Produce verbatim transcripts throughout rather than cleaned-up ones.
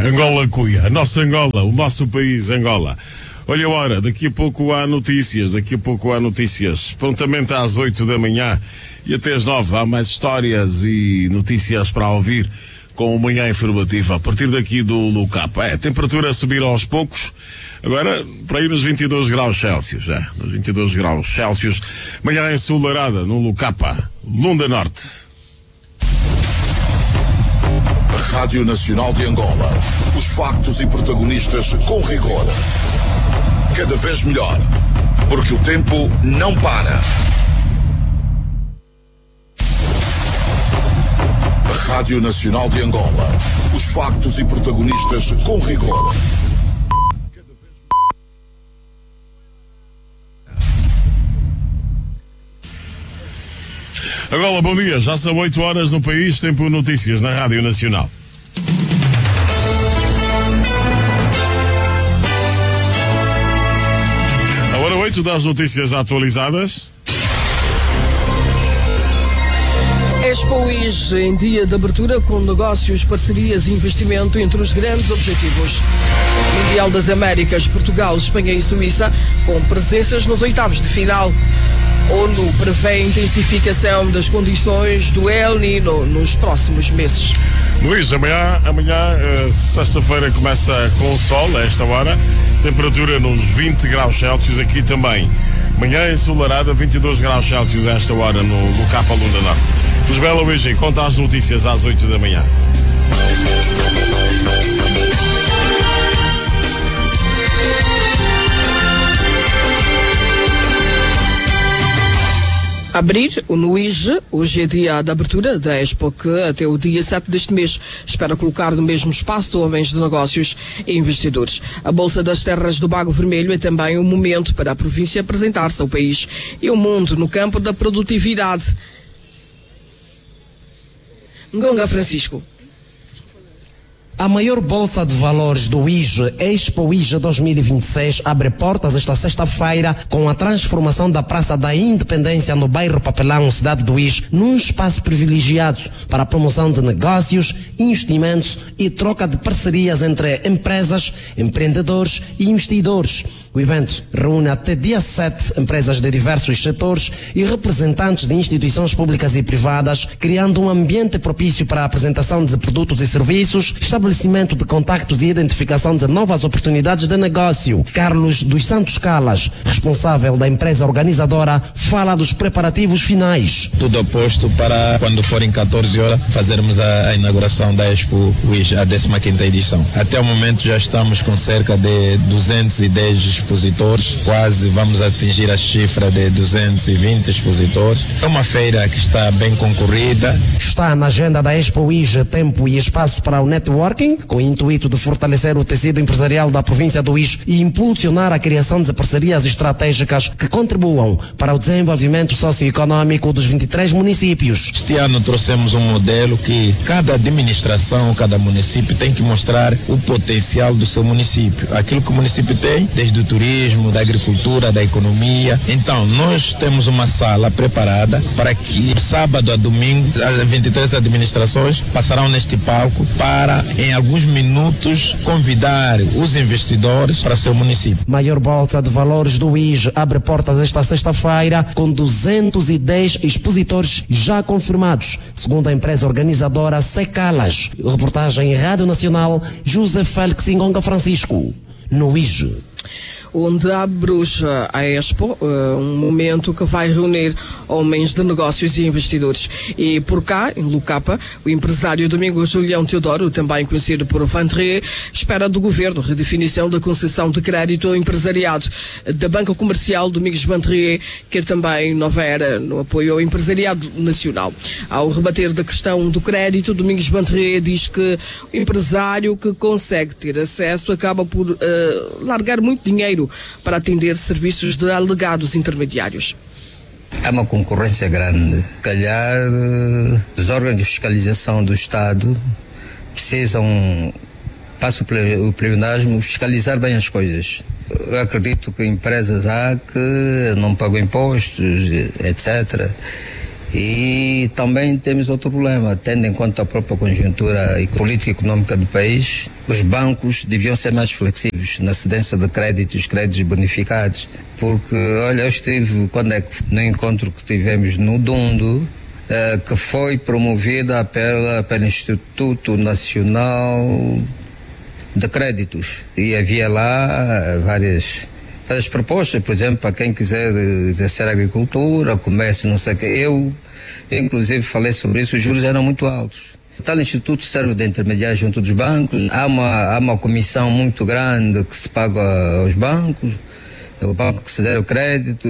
Angola cuia, a nossa Angola, o nosso país Angola. Olha a hora, daqui a pouco há notícias, daqui a pouco há notícias. Prontamente às oito da manhã e até às nove há mais histórias e notícias para ouvir com o Manhã Informativa. A partir daqui do Lucapa. É, temperatura a subir aos poucos. Agora, para ir nos vinte e dois graus Celsius, é, nos vinte e dois graus Celsius. Manhã ensolarada no Lucapa, Lunda Norte. Rádio Nacional de Angola. Os factos e protagonistas com rigor. Cada vez melhor. Porque o tempo não para. Rádio Nacional de Angola. Os factos e protagonistas com rigor. Angola, bom dia. Já são oito horas no país. Tempo notícias na Rádio Nacional. A hora oito das notícias atualizadas. Expo I G em dia de abertura com negócios, parcerias e investimento entre os grandes objetivos. Mundial das Américas, Portugal, Espanha e Suíça com presenças nos oitavos de final. ONU prevê intensificação das condições do El Niño nos próximos meses. Luís, amanhã, amanhã sexta-feira começa com o sol a esta hora, temperatura nos vinte graus Celsius aqui também. Manhã ensolarada, vinte e dois graus Celsius a esta hora no, no Capa Lunda Norte. Fusbela U G, conta as notícias às oito da manhã. Abrir no I G, hoje é dia da abertura da Expo, que até o dia sete deste mês espera colocar no mesmo espaço homens de negócios e investidores. A Bolsa das Terras do Bago Vermelho é também um momento para a província apresentar-se ao país e ao mundo no campo da produtividade. Ngonga Francisco. A maior bolsa de valores do I G, Expo I G dois mil e vinte e seis, abre portas esta sexta-feira com a transformação da Praça da Independência no bairro Papelão, cidade do I G, num espaço privilegiado para a promoção de negócios, investimentos e troca de parcerias entre empresas, empreendedores e investidores. O evento reúne até dia sete empresas de diversos setores e representantes de instituições públicas e privadas, criando um ambiente propício para a apresentação de produtos e serviços, estabelecimento de contactos e identificação de novas oportunidades de negócio. Carlos dos Santos Calas, responsável da empresa organizadora, fala dos preparativos finais. Tudo posto para quando forem catorze horas fazermos a, a inauguração da Expo U I G, a décima quinta edição. Até o momento já estamos com cerca de duzentos e dez expositores, quase vamos atingir a cifra de duzentos e vinte expositores. É uma feira que está bem concorrida. Está na agenda da Expo I G tempo e espaço para o networking, com o intuito de fortalecer o tecido empresarial da província do I G e impulsionar a criação de parcerias estratégicas que contribuam para o desenvolvimento socioeconômico dos vinte e três municípios. Este ano trouxemos um modelo que cada administração, cada município tem que mostrar o potencial do seu município, aquilo que o município tem, desde o turismo, da agricultura, da economia. Então, nós temos uma sala preparada para que sábado a domingo as vinte e três administrações passarão neste palco para, em alguns minutos, convidar os investidores para o seu município. Maior bolsa de valores do I G abre portas esta sexta-feira com duzentos e dez expositores já confirmados, segundo a empresa organizadora Secalas. Reportagem em Rádio Nacional, José Félix Ngonga Francisco, no I G. Onde abre a Expo, um momento que vai reunir homens de negócios e investidores. E por cá, em Lucapa, o empresário Domingos Julião Teodoro, também conhecido por Vandré, espera do governo redefinição da concessão de crédito ao empresariado da Banca Comercial Domingos Vandré, que também nova era no apoio ao empresariado nacional. Ao rebater da questão do crédito, Domingos Vandré diz que o empresário que consegue ter acesso acaba por uh, largar muito dinheiro para atender serviços de alegados intermediários. Há uma concorrência grande. Calhar, os órgãos de fiscalização do Estado precisam, passa o pleonasmo, fiscalizar bem as coisas. Eu acredito que empresas há que não pagam impostos, etcétera. E também temos outro problema, tendo em conta a própria conjuntura e política econômica do país, os bancos deviam ser mais flexíveis na cedência de créditos, créditos bonificados, porque, olha, eu estive, quando é que, no encontro que tivemos no Dundo, eh, que foi promovida pela, pelo Instituto Nacional de Créditos, e havia lá várias... as propostas, por exemplo, para quem quiser exercer agricultura, comércio, não sei o que. Eu, inclusive, falei sobre isso, os juros eram muito altos. O tal instituto serve de intermediário junto dos bancos. Há uma, há uma comissão muito grande que se paga aos bancos, o banco que se der o crédito.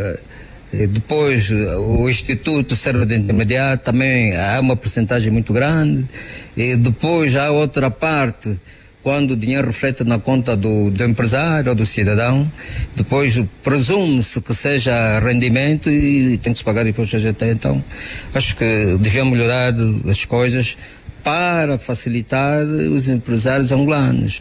E depois, o instituto serve de intermediário, também há uma percentagem muito grande. E depois há outra parte, quando o dinheiro reflete na conta do, do empresário ou do cidadão, depois presume-se que seja rendimento e tem que se pagar imposto G T. Então, acho que devia melhorar as coisas para facilitar os empresários angolanos.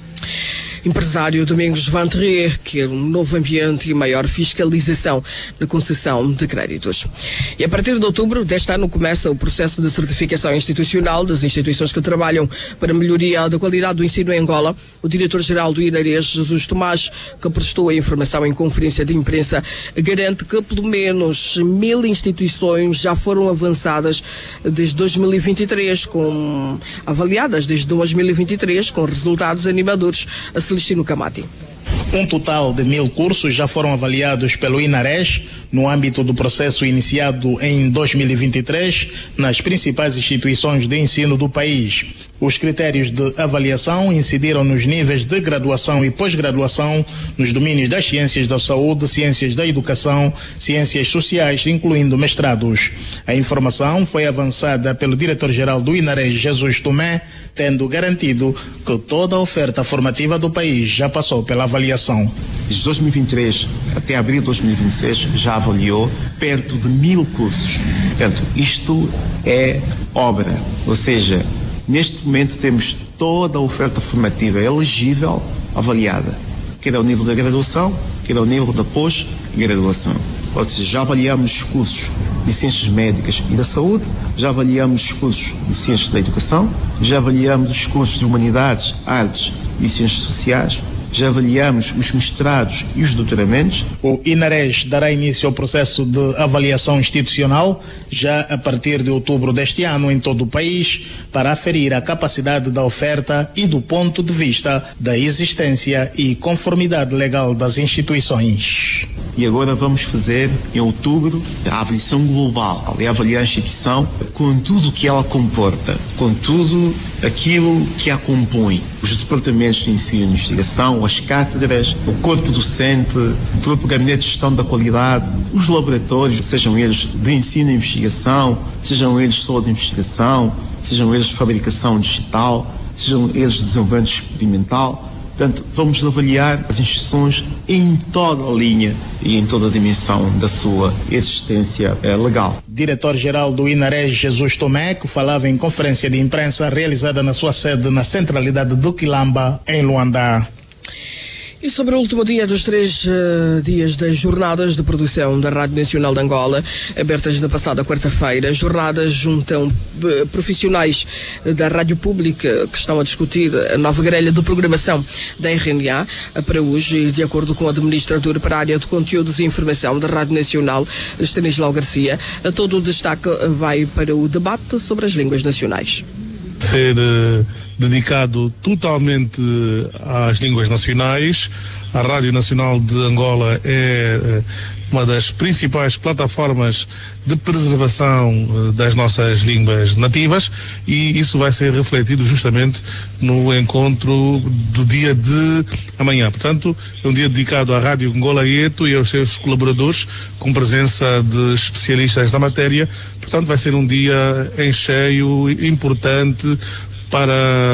Empresário Domingos Vanterrier, quer um novo ambiente e maior fiscalização na concessão de créditos. E a partir de outubro deste ano começa o processo de certificação institucional das instituições que trabalham para a melhoria da qualidade do ensino em Angola. O diretor-geral do INARES, Jesus Tomás, que prestou a informação em conferência de imprensa, garante que pelo menos mil instituições já foram avançadas desde dois mil e vinte e três, com, avaliadas desde dois mil e vinte e três, com resultados animadores. A Celestino Camati. Um total de mil cursos já foram avaliados pelo INARES no âmbito do processo iniciado em dois mil e vinte e três nas principais instituições de ensino do país. Os critérios de avaliação incidiram nos níveis de graduação e pós-graduação nos domínios das ciências da saúde, ciências da educação, ciências sociais, incluindo mestrados. A informação foi avançada pelo diretor-geral do INARES, Jesus Tomé, tendo garantido que toda a oferta formativa do país já passou pela avaliação. Desde dois mil e vinte e três até abril de dois mil e vinte e seis já avaliou perto de mil cursos. Portanto, isto é obra, ou seja, neste momento temos toda a oferta formativa elegível avaliada, quer ao nível da graduação, quer ao nível da pós-graduação. Ou seja, já avaliamos os cursos de ciências médicas e da saúde, já avaliamos os cursos de ciências da educação, já avaliamos os cursos de humanidades, artes e ciências sociais, já avaliamos os mestrados e os doutoramentos. O INARES dará início ao processo de avaliação institucional já a partir de outubro deste ano em todo o país, para aferir a capacidade da oferta e do ponto de vista da existência e conformidade legal das instituições. E agora vamos fazer, em outubro, a avaliação global, é avaliar a instituição com tudo o que ela comporta, com tudo aquilo que a compõe. Os departamentos de ensino e investigação, as cátedras, o corpo docente, o próprio gabinete de gestão da qualidade, os laboratórios, sejam eles de ensino e investigação, sejam eles só de investigação, sejam eles de fabricação digital, sejam eles de desenvolvimento experimental. Portanto, vamos avaliar as instituições em toda a linha e em toda a dimensão da sua existência eh, legal. Diretor-geral do INARES, Jesus Tomé, que falava em conferência de imprensa realizada na sua sede na centralidade do Quilamba, em Luanda. E sobre o último dia dos três uh, dias das jornadas de produção da Rádio Nacional de Angola, abertas na passada quarta-feira, jornadas juntam uh, profissionais da Rádio Pública que estão a discutir a nova grelha de programação da R N A para hoje, e de acordo com o administrador para a área de conteúdos e informação da Rádio Nacional, Stanislau Garcia, todo o destaque vai para o debate sobre as línguas nacionais. Ser uh... dedicado totalmente às línguas nacionais. A Rádio Nacional de Angola é uma das principais plataformas de preservação das nossas línguas nativas, e isso vai ser refletido justamente no encontro do dia de amanhã. Portanto, é um dia dedicado à Rádio Ngolaieto e aos seus colaboradores, com presença de especialistas da matéria. Portanto, vai ser um dia em cheio, importante, para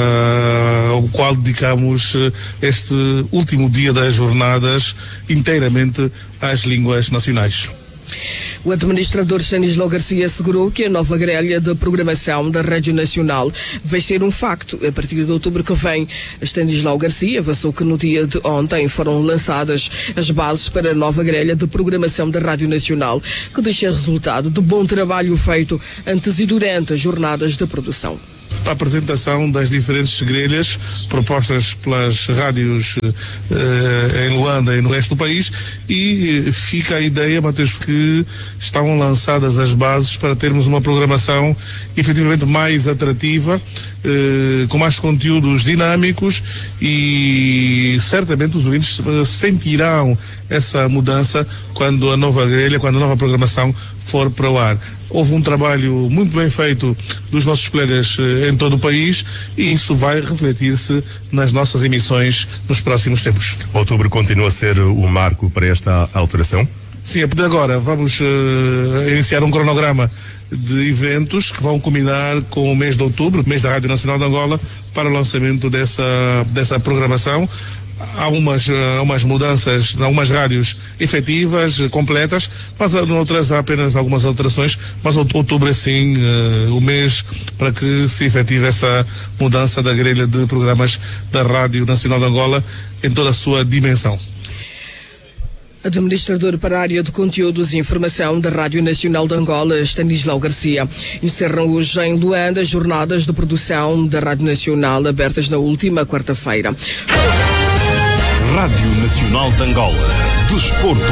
o qual dedicamos este último dia das jornadas inteiramente às línguas nacionais. O administrador Stanislau Garcia assegurou que a nova grelha de programação da Rádio Nacional vai ser um facto a partir de outubro que vem. Stanislau Garcia avançou que no dia de ontem foram lançadas as bases para a nova grelha de programação da Rádio Nacional, que deixa resultado do bom trabalho feito antes e durante as jornadas de produção. A apresentação das diferentes grelhas propostas pelas rádios eh, em Luanda e no resto do país, e fica a ideia, Matheus, que estão lançadas as bases para termos uma programação efetivamente mais atrativa, eh, com mais conteúdos dinâmicos, e certamente os ouvintes sentirão essa mudança quando a nova grelha, quando a nova programação for para o ar. Houve um trabalho muito bem feito dos nossos colegas eh, em todo o país, e isso vai refletir-se nas nossas emissões nos próximos tempos. Outubro continua a ser o marco para esta alteração? Sim, a partir de agora vamos uh, iniciar um cronograma de eventos que vão culminar com o mês de outubro, mês da Rádio Nacional de Angola, para o lançamento dessa, dessa programação. Há umas, há umas mudanças, há umas rádios efetivas, completas, mas noutras há apenas algumas alterações, mas outubro é sim uh, o mês para que se efetive essa mudança da grelha de programas da Rádio Nacional de Angola em toda a sua dimensão. Administrador para a área de conteúdos e informação da Rádio Nacional de Angola, Stanislau Garcia. Encerram hoje em Luanda jornadas de produção da Rádio Nacional, abertas na última quarta-feira. Rádio Nacional de Angola. Desporto.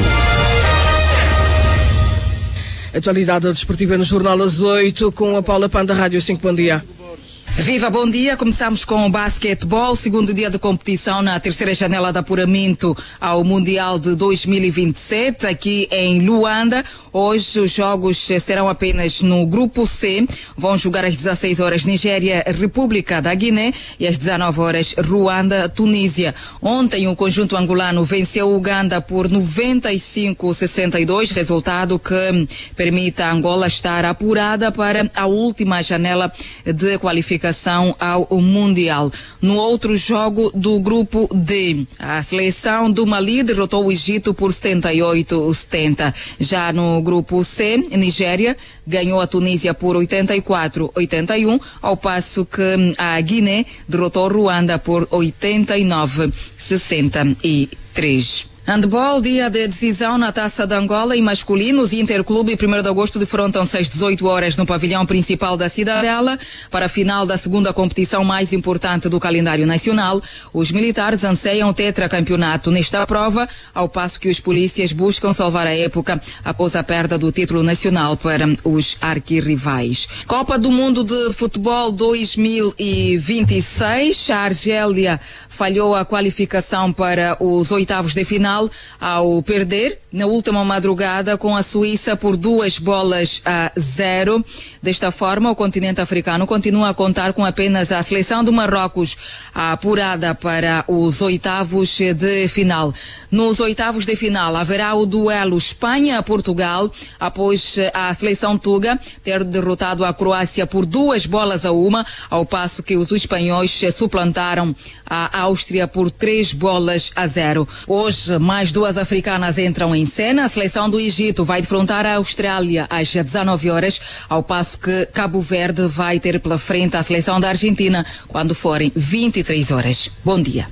Atualidade desportiva no Jornal às oito, com a Paula Panda, Rádio cinco. Bom dia. Viva, bom dia. Começamos com o basquetebol, segundo dia de competição na terceira janela de apuramento ao Mundial de dois mil e vinte e sete, aqui em Luanda. Hoje os jogos serão apenas no grupo C. Vão jogar às dezasseis horas Nigéria, República da Guiné, e às dezenove horas Ruanda, Tunísia. Ontem o conjunto angolano venceu o Uganda por noventa e cinco a sessenta e dois, resultado que permite a Angola estar apurada para a última janela de qualificação ao Mundial. No outro jogo do grupo D, a seleção do Mali derrotou o Egito por setenta e oito a setenta. Já no grupo C, Nigéria ganhou a Tunísia por oitenta e quatro a oitenta e um, ao passo que a Guiné derrotou Ruanda por oitenta e nove a sessenta e três. Handball, dia de decisão na Taça de Angola e masculinos. Interclube, primeiro de agosto, defrontam-se às dezoito horas no pavilhão principal da Cidadela para a final da segunda competição mais importante do calendário nacional. Os militares anseiam o tetracampeonato nesta prova, ao passo que os polícias buscam salvar a época após a perda do título nacional para os arquirrivais. Copa do Mundo de Futebol dois mil e vinte e seis, a Argélia falhou a qualificação para os oitavos de final ao perder na última madrugada com a Suíça por duas bolas a zero. Desta forma, o continente africano continua a contar com apenas a seleção do Marrocos apurada para os oitavos de final. Nos oitavos de final haverá o duelo Espanha-Portugal, após a seleção tuga ter derrotado a Croácia por duas bolas a uma, ao passo que os espanhóis suplantaram a Áustria por três bolas a zero. Hoje, mais duas africanas entram em cena. A seleção do Egito vai defrontar a Austrália às dezenove horas, ao passo que Cabo Verde vai ter pela frente a seleção da Argentina quando forem vinte e três horas. Bom dia.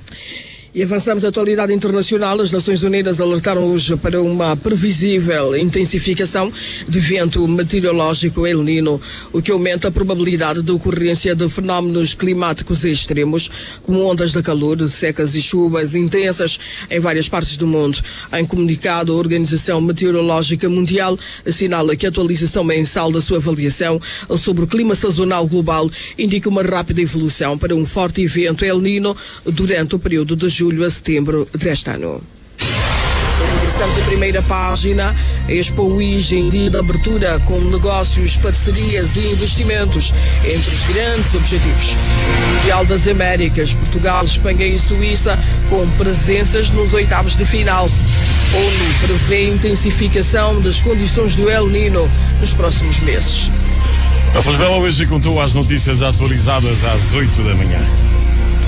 E avançamos à atualidade internacional. As Nações Unidas alertaram hoje para uma previsível intensificação de vento meteorológico El Niño, o que aumenta a probabilidade de ocorrência de fenómenos climáticos extremos, como ondas de calor, secas e chuvas intensas em várias partes do mundo. Em comunicado, a Organização Meteorológica Mundial assinala que a atualização mensal da sua avaliação sobre o clima sazonal global indica uma rápida evolução para um forte evento El Niño durante o período de julho a setembro deste ano. Regressamos à primeira página. A Expo U I J em dia de abertura, com negócios, parcerias e investimentos entre os grandes objetivos. Mundial das Américas, Portugal, Espanha e Suíça, com presenças nos oitavos de final. ONU prevê intensificação das condições do El Niño nos próximos meses. A Fosbela hoje contou as notícias atualizadas às oito da manhã.